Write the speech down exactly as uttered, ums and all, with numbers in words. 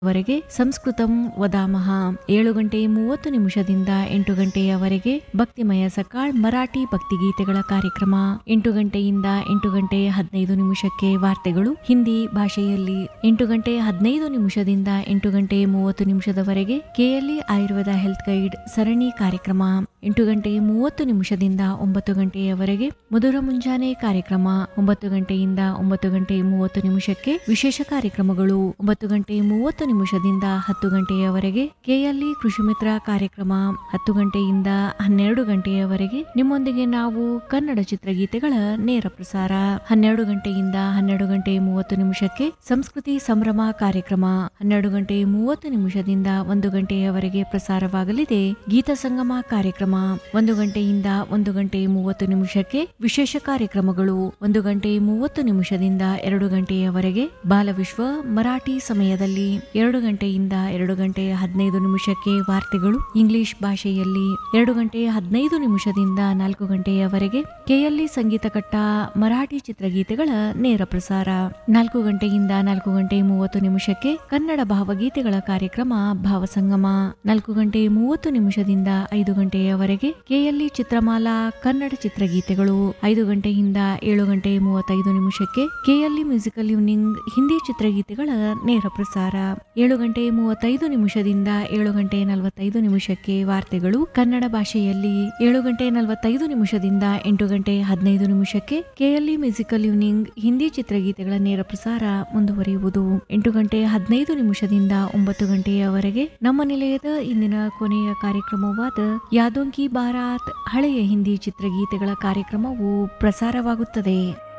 ವರೆಗೆ ಸಂಸ್ಕೃತಂ ವದಾಮಹ. ಏಳು ಗಂಟೆ ಮೂವತ್ತು ನಿಮಿಷದಿಂದ ಎಂಟು ಗಂಟೆಯವರೆಗೆ ಭಕ್ತಿಮಯ ಸಕಾಳ್ ಮರಾಠಿ ಭಕ್ತಿಗೀತೆಗಳ ಕಾರ್ಯಕ್ರಮ. ಎಂಟು ಗಂಟೆಯಿಂದ ಎಂಟು ಗಂಟೆ ಹದಿನೈದು ನಿಮಿಷಕ್ಕೆ ವಾರ್ತೆಗಳು ಹಿಂದಿ ಭಾಷೆಯಲ್ಲಿ. ಎಂಟು ಗಂಟೆ ಹದಿನೈದು ನಿಮಿಷದಿಂದ ಎಂಟು ಗಂಟೆ ಮೂವತ್ತು ನಿಮಿಷದವರೆಗೆ ಕೆಎಲ್ಇ ಆಯುರ್ವೇದ ಹೆಲ್ತ್ ಗೈಡ್ ಸರಣಿ ಕಾರ್ಯಕ್ರಮ. ಎಂಟು ಗಂಟೆ ಮೂವತ್ತು ನಿಮಿಷದಿಂದ ಒಂಬತ್ತು ಗಂಟೆಯವರೆಗೆ ಮಧುರ ಮುಂಜಾನೆ ಕಾರ್ಯಕ್ರಮ. ಒಂಬತ್ತು ಗಂಟೆಯಿಂದ ಒಂಬತ್ತು ಗಂಟೆ ಮೂವತ್ತು ನಿಮಿಷಕ್ಕೆ ವಿಶೇಷ ಕಾರ್ಯಕ್ರಮಗಳು. ಒಂಬತ್ತು ಗಂಟೆ ಮೂವತ್ತು ನಿಮಿಷದಿಂದ ಹತ್ತು ಗಂಟೆಯವರೆಗೆ ಕೆಎಲ್ಇ ಕೃಷಿ ಮಿತ್ರ ಕಾರ್ಯಕ್ರಮ. ಹತ್ತು ಗಂಟೆಯಿಂದ ಹನ್ನೆರಡು ಗಂಟೆಯವರೆಗೆ ನಿಮ್ಮೊಂದಿಗೆ ನಾವು ಕನ್ನಡ ಚಿತ್ರಗೀತೆಗಳ ನೇರ ಪ್ರಸಾರ. ಹನ್ನೆರಡು ಗಂಟೆಯಿಂದ ಹನ್ನೆರಡು ಗಂಟೆ ಮೂವತ್ತು ನಿಮಿಷಕ್ಕೆ ಸಂಸ್ಕೃತಿ ಸಂಭ್ರಮ ಕಾರ್ಯಕ್ರಮ. ಹನ್ನೆರಡು ಗಂಟೆ ಮೂವತ್ತು ನಿಮಿಷದಿಂದ ಒಂದು ಗಂಟೆಯವರೆಗೆ ಪ್ರಸಾರವಾಗಲಿದೆ ಗೀತ ಸಂಗಮ ಕಾರ್ಯಕ್ರಮ. ಒಂದು ಗಂಟೆಯಿಂದ ಒಂದು ಗಂಟೆ ಮೂವತ್ತು ನಿಮಿಷಕ್ಕೆ ವಿಶೇಷ ಕಾರ್ಯಕ್ರಮಗಳು. ಒಂದು ಗಂಟೆ ಮೂವತ್ತು ನಿಮಿಷದಿಂದ ಎರಡು ಗಂಟೆಯವರೆಗೆ ಬಾಲವಿಶ್ವ ಮರಾಠಿ ಸಮಯದಲ್ಲಿ. ಎರಡು ಗಂಟೆಯಿಂದ ಎರಡು ಗಂಟೆ ಹದಿನೈದು ನಿಮಿಷಕ್ಕೆ ವಾರ್ತೆಗಳು ಇಂಗ್ಲಿಷ್ ಭಾಷೆಯಲ್ಲಿ. ಎರಡು ಗಂಟೆ ಹದಿನೈದು ನಿಮಿಷದಿಂದ ನಾಲ್ಕು ಗಂಟೆಯವರೆಗೆ ಕೆಎಲ್ಇ ಸಂಗೀತ ಕಟ್ಟ ಮರಾಠಿ ಚಿತ್ರಗೀತೆಗಳ ನೇರ ಪ್ರಸಾರ. ನಾಲ್ಕು ಗಂಟೆಯಿಂದ ನಾಲ್ಕು ಗಂಟೆ ಮೂವತ್ತು ನಿಮಿಷಕ್ಕೆ ಕನ್ನಡ ಭಾವಗೀತೆಗಳ ಕಾರ್ಯಕ್ರಮ ಭಾವಸಂಗಮ. ನಾಲ್ಕು ಗಂಟೆ ಮೂವತ್ತು ನಿಮಿಷದಿಂದ ಐದು ಗಂಟೆಯವರೆಗೆ ಕೆಎಲ್ಇ ಚಿತ್ರಮಾಲಾ ಕನ್ನಡ ಚಿತ್ರಗೀತೆಗಳು. ಐದು ಗಂಟೆಯಿಂದ ಏಳು ಗಂಟೆ ಮೂವತ್ತೈದು ನಿಮಿಷಕ್ಕೆ ಕೆಎಲ್ಇ ಮ್ಯೂಸಿಕಲ್ ಈವ್ನಿಂಗ್ ಹಿಂದಿ ಚಿತ್ರಗೀತೆಗಳ ನೇರ ಪ್ರಸಾರ. ಏಳು ಗಂಟೆ ಮೂವತ್ತೈದು ನಿಮಿಷದಿಂದ ಏಳು ಗಂಟೆ ನಲವತ್ತೈದು ನಿಮಿಷಕ್ಕೆ ವಾರ್ತೆಗಳು ಕನ್ನಡ ಭಾಷೆಯಲ್ಲಿ. ಏಳು ಗಂಟೆ ನಲವತ್ತೈದು ನಿಮಿಷದಿಂದ ಎಂಟು ಗಂಟೆ ಹದಿನೈದು ನಿಮಿಷಕ್ಕೆ ಕೆಎಲ್ಇ ಮ್ಯೂಸಿಕಲ್ ಈವ್ನಿಂಗ್ ಹಿಂದಿ ಚಿತ್ರಗೀತೆಗಳ ನೇರ ಪ್ರಸಾರ ಮುಂದುವರಿಯುವುದು. ಎಂಟು ಗಂಟೆ ಹದಿನೈದು ನಿಮಿಷದಿಂದ ಒಂಬತ್ತು ಗಂಟೆಯವರೆಗೆ ನಮ್ಮ ನಿಲಯದ ಇಂದಿನ ಕೊನೆಯ ಕಾರ್ಯಕ್ರಮವಾದ ಯಾದೋಂ ಕಿ ಬಾರಾತ್ ಹಳೆಯ ಹಿಂದಿ ಚಿತ್ರಗೀತೆಗಳ ಕಾರ್ಯಕ್ರಮವು ಪ್ರಸಾರವಾಗುತ್ತದೆ.